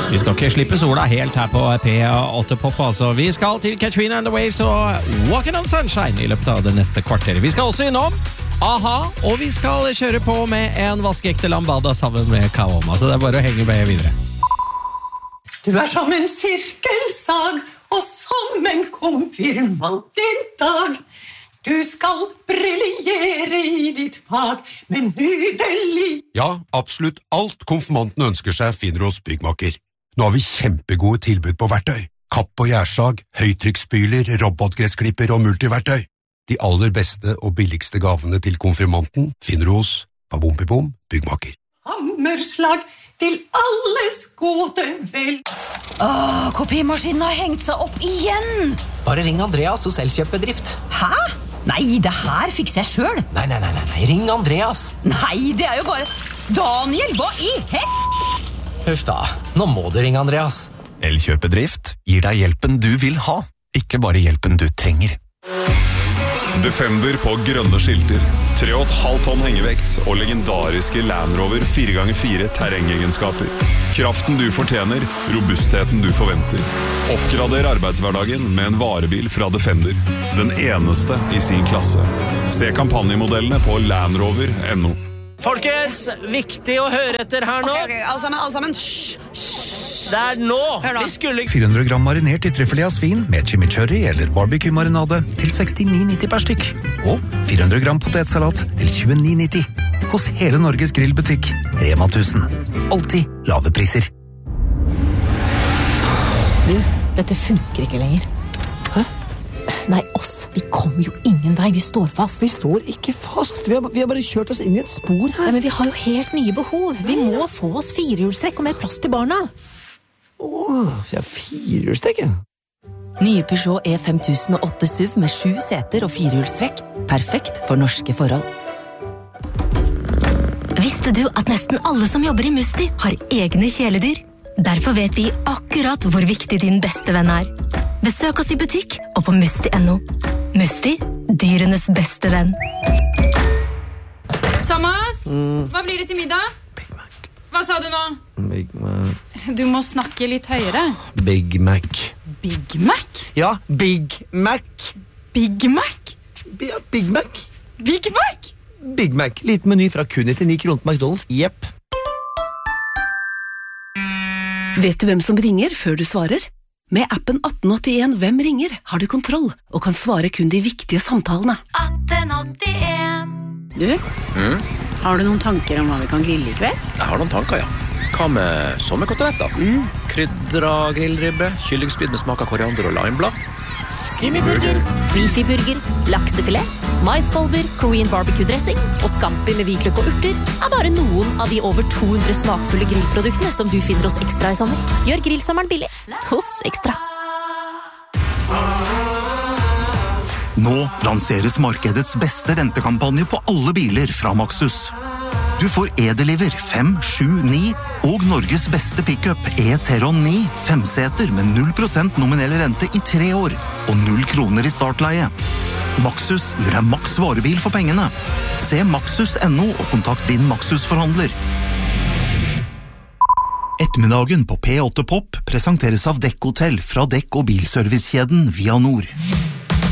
Vi skal ikke slippe sola helt her på P8 Pop, altså. Vi skal til Katrina and the Waves og Walking on Sunshine i løpet av det neste kvarteret. Vi skal også innom Aha, og vi skal kjøre på med en vaskeekte lambada sammen med Kaoma, så det er bare å henge med videre. Du er som en sirkelsag, og som en konfirmant i dag. Du skal briljere i ditt fag, men nydelig. Ja, absolutt alt konfirmanten ønsker seg finner hos Byggmaker. Nå har vi kjempegode tilbud på verktøy. Kapp og gjærsag, høytrykksspyler, robotgressklipper og multiverktøy. De aller beste og billigste gavene til konfirmanten finner hos Babompibom Byggmaker. Hammerslag til alles gode vel. Kopimaskinen har hengt seg opp igjen. Bare ring Andreas hos Elkjøpbedrift. Hæ? Nei, det her fikser jeg selv. Nei, ring Andreas. Nei, det er jo bare... Daniel, hva i Huff da, nå må du ringe Andreas. Elkjøpedrift gir deg hjelpen du vil ha, ikke bare hjelpen du trenger. Defender på grønne skilter, 3,5 tonn hengevekt og legendariske Land Rover 4x4 terrengegenskaper. Kraften du fortjener, robustheten du forventer. Oppgrader arbeidshverdagen med en varebil fra Defender. Den eneste i sin klasse. Se kampanjemodellene på landrover.no. Folkens, viktig å høre etter her nå. Ok, alle sammen. Det er nå. Vi skulle... 400 gram marinert i trüffel av svin med chimichurri eller barbecue-marinade til 69,90 per stykk. Og 400 gram potetsalat til 29,90. Hos hele Norges grillbutikk, Rema 1000. Alltid lave priser. Du, dette funker ikke lenger. Hæ? Nei, oss. Vi kommer jo ingen vei. Vi står fast. Vi står ikke fast. Vi har bare kjørt oss inn i et spor her. Nei, men vi har jo helt nye behov. Vi må få oss firehjulstrekk og mer plass til barna. Ja, firehjulstrekk, ja. Nye Peugeot E5008 SUV med 7 seter og firehjulstrekk. Perfekt for norske forhold. Visste du at nesten alle som jobber i Musti har egne kjæledyr? Derfor vet vi akkurat hvor viktig din beste venn er. Besøk oss i butikk og på musti.no. Musti, dyrenes beste venn. Thomas, hva blir det til middag? Big Mac. Hva sa du nå? Big Mac. Du må snakke litt høyere. Big Mac. Big Mac? Ja, Big Mac. Big Mac? Ja, Big Mac. Big Mac? Big Mac. Liten meny fra kun 99 kroner på McDonald's. Jepp. Vet du hvem som ringer før du svarer? Med appen 1881 Hvem ringer har du kontroll og kan svare kun de viktige samtalene. 1881. Du, har du noen tanker om hva vi kan grille i kveld? Jeg har noen tanker, ja. Hva med sommerkoteletter? Krydra grillribbe, kyllingspyd med smak av koriander og limeblad. Skinnyburger, beefy-burger, laksefilet, maiskolber, Korean barbecue-dressing og scampi med hvitløk og urter er bare noen av de over 200 smakfulle grillproduktene som du finner hos Ekstra i sommer. Gjør grillsommeren billig hos Ekstra. Nå lanseres markedets beste rentekampanje på alle biler fra Maxus. Du får E-Deliver 5, 7, 9 og Norges beste pickup E-Teron 9 5-seter med 0% nominell rente i 3 år og 0 kroner i startleie. Maxus gir deg maks varebil for pengene. Se Maxus.no og kontakt din Maxus-forhandler. Ettermiddagen på P8 Pop presenteres av Dekk Hotel fra Dekk- og bilservicekjeden Via Nord.